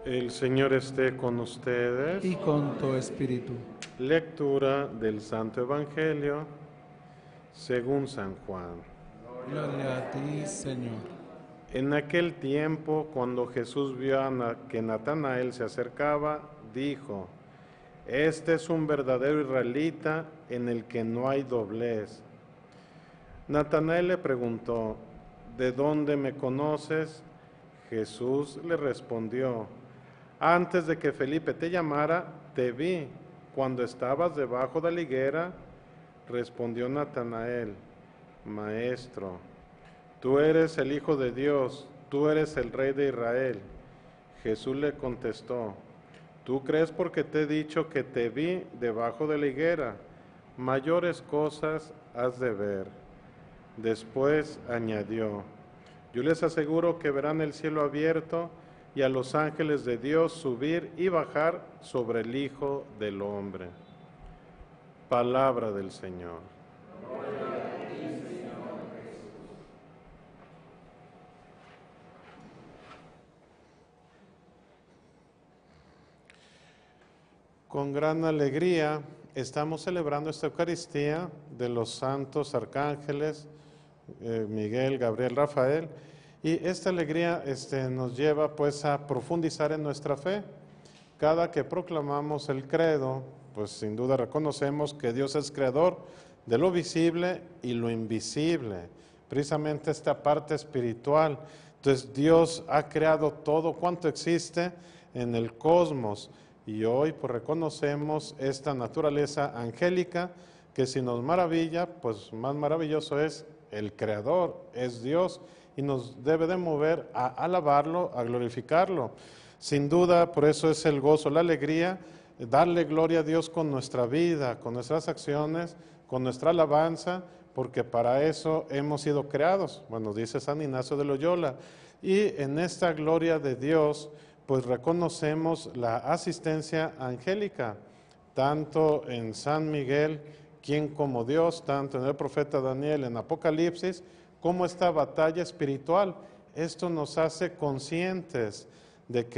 El Señor esté con ustedes. Y con tu espíritu. Lectura del Santo Evangelio según San Juan. Gloria a ti, Señor. En aquel tiempo, cuando Jesús vio que Natanael se acercaba, dijo: Este es un verdadero israelita en el que no hay doblez. Natanael le preguntó: ¿De dónde me conoces? Jesús le respondió: Antes de que Felipe te llamara, te vi cuando estabas debajo de la higuera. Respondió Natanael: Maestro, tú eres el Hijo de Dios, tú eres el Rey de Israel. Jesús le contestó: Tú crees porque te he dicho que te vi debajo de la higuera. Mayores cosas has de ver. Después añadió: Yo les aseguro que verán el cielo abierto y a los ángeles de Dios subir y bajar sobre el Hijo del Hombre. Palabra del Señor. Con gran alegría estamos celebrando esta Eucaristía de los santos arcángeles Miguel, Gabriel, Rafael, y esta alegría nos lleva pues a profundizar en nuestra fe. Cada que proclamamos el credo, pues sin duda reconocemos que Dios es creador de lo visible y lo invisible, precisamente esta parte espiritual. Entonces Dios ha creado todo cuanto existe en el cosmos y hoy pues reconocemos esta naturaleza angélica que si nos maravilla, pues más maravilloso es el creador, es Dios y nos debe de mover a alabarlo, a glorificarlo. Sin duda, por eso es el gozo, la alegría, darle gloria a Dios con nuestra vida, con nuestras acciones, con nuestra alabanza, porque para eso hemos sido creados. Bueno, dice San Ignacio de Loyola. Y en esta gloria de Dios, pues reconocemos la asistencia angélica, tanto en San Miguel, quien como Dios, tanto en el profeta Daniel, en Apocalipsis, como esta batalla espiritual. Esto nos hace conscientes de que